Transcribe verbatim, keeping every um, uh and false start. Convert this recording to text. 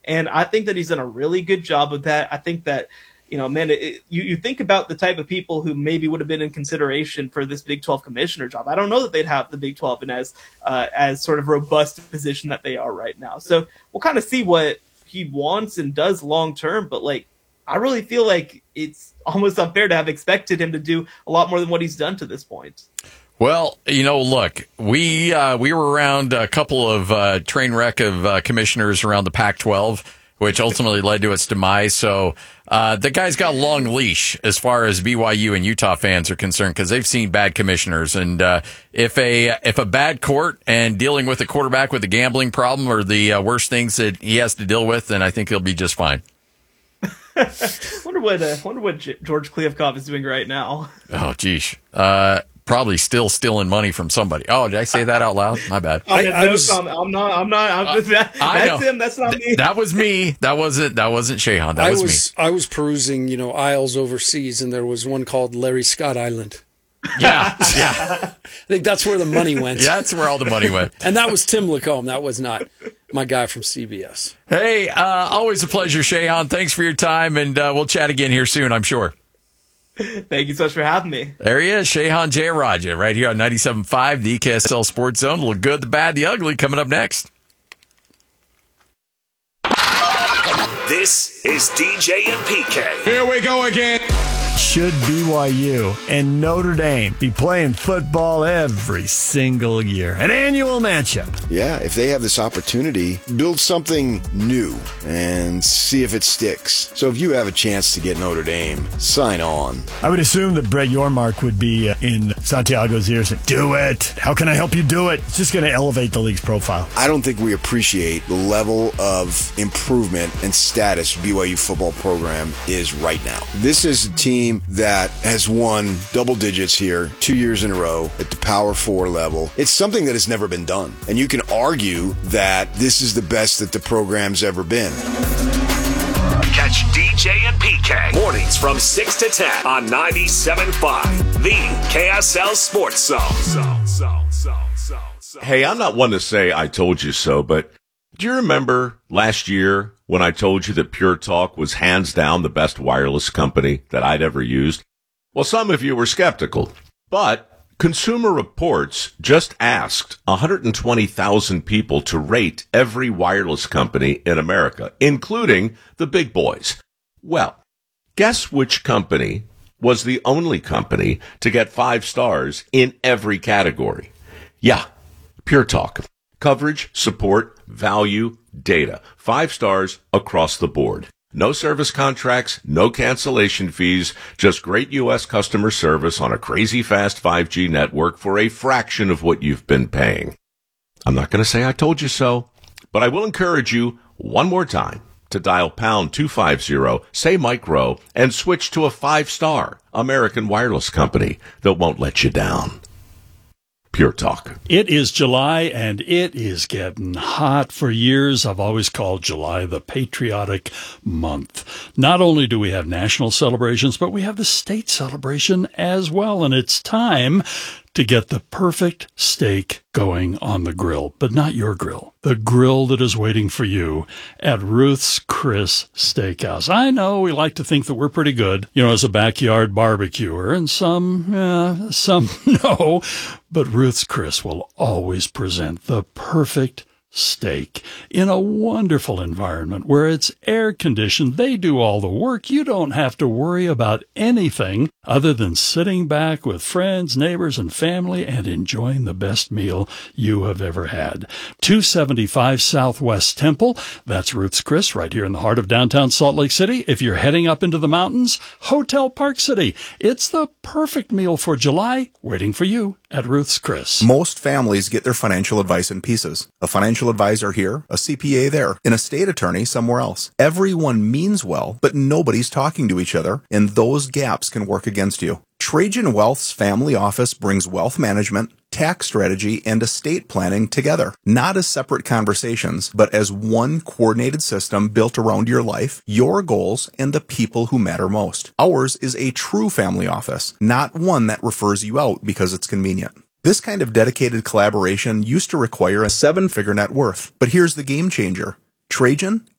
And I think that he's done a really good job of that. I think that, you know, man, it, you, you think about the type of people who maybe would have been in consideration for this Big twelve commissioner job. I don't know that they'd have the Big twelve in as, uh, as sort of robust a position that they are right now. So we'll kind of see what he wants and does long term. But like, I really feel like it's almost unfair to have expected him to do a lot more than what he's done to this point. Well, you know, look, we uh, we were around a couple of uh, train wreck of uh, commissioners around the Pac twelve, which ultimately led to its demise. So uh, the guy's got a long leash as far as B Y U and Utah fans are concerned, because they've seen bad commissioners. And uh, if a if a bad court and dealing with a quarterback with a gambling problem are the uh, worst things that he has to deal with, then I think he'll be just fine. wonder what uh, wonder what J- George Kliavkoff is doing right now. Oh, geez. Uh, probably still stealing money from somebody. Oh, did I say that out loud? My bad. I, I was, I'm, I'm not. I'm not. I'm just, that, I that's know. him. That's not me. That was me. That wasn't. That wasn't Shehan. That I was, was me. I was perusing, you know, isles overseas, and there was one called Larry Scott Island. Yeah, yeah. I think that's where the money went. Yeah, that's where all the money went. And that was Tim Lacombe. That was not my guy from C B S. Hey, uh, always a pleasure, Shehan. Thanks for your time, and uh, we'll chat again here soon, I'm sure. Thank you so much for having me. There he is, Shehan Jeyarajah, right here on ninety-seven point five, the E K S L Sports Zone. The good, the bad, the ugly, coming up next. This is D J and P K. Here we go again. Should B Y U and Notre Dame be playing football every single year? An annual matchup. Yeah, if they have this opportunity, build something new and see if it sticks. So if you have a chance to get Notre Dame, sign on. I would assume that Brett Yormark would be uh, in Santiago's ears saying, do it. How can I help you do it? It's just going to elevate the league's profile. I don't think we appreciate the level of improvement and status B Y U football program is right now. This is a team that has won double digits here two years in a row at the Power Four level. It's something that has never been done. And you can argue that this is the best that the program's ever been. Catch D J and P K mornings from six to ten on ninety-seven point five, the K S L Sports Zone. So, so, so, so, so. Hey, I'm not one to say I told you so, but do you remember last year when I told you that Pure Talk was hands down the best wireless company that I'd ever used? Well, some of you were skeptical, but Consumer Reports just asked one hundred twenty thousand people to rate every wireless company in America, including the big boys. Well, guess which company was the only company to get five stars in every category? Yeah, Pure Talk. Coverage, support, value, data. Five stars across the board. No service contracts, no cancellation fees, just great U S customer service on a crazy fast five G network for a fraction of what you've been paying. I'm not going to say I told you so, but I will encourage you one more time to dial pound two fifty, say micro, and switch to a five-star American wireless company that won't let you down. Pure Talk. It is July, and it is getting hot. For years, I've always called July the patriotic month. Not only do we have national celebrations, but we have the state celebration as well, and it's time to get the perfect steak going on the grill, but not your grill. The grill that is waiting for you at Ruth's Chris Steakhouse. I know we like to think that we're pretty good, you know, as a backyard barbecuer, and some, uh, some no, but Ruth's Chris will always present the perfect steak in a wonderful environment where it's air conditioned. They do all the work. You don't have to worry about anything other than sitting back with friends, neighbors, and family and enjoying the best meal you have ever had. two seventy-five Southwest Temple. That's Ruth's Chris right here in the heart of downtown Salt Lake City. If you're heading up into the mountains, Hotel Park City. It's the perfect meal for July waiting for you at Ruth's Chris. Most families get their financial advice in pieces. A financial advisor here, a C P A there, an estate attorney somewhere else. Everyone means well, but nobody's talking to each other, and those gaps can work against you. Trajan Wealth's family office brings wealth management, tax strategy, and estate planning together, not as separate conversations, but as one coordinated system built around your life, your goals, and the people who matter most. Ours is a true family office, not one that refers you out because it's convenient. This kind of dedicated collaboration used to require a seven-figure net worth, but here's the game changer. Trajan